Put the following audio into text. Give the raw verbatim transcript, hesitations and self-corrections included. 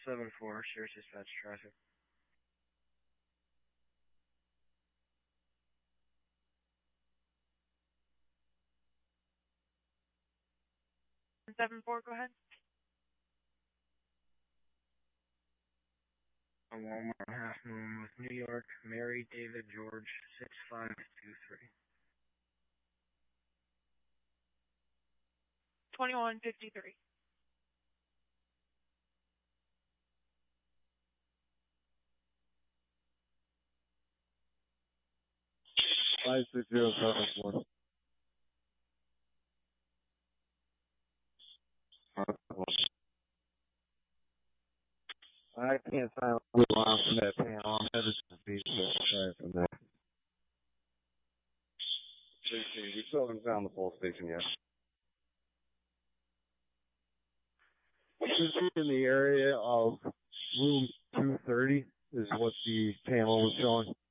seven four, Sheriff's Dispatch traffic. seven four, go ahead. A Walmart Half Moon with New York, Mary David George, six five two three. twenty-one fifty-three. Five six zero seven four. I can't find a little off from that panel. I'm headed to the beach. Sorry from that. We still haven't found the full station yet. This is in the area of room two thirty is what the panel was showing.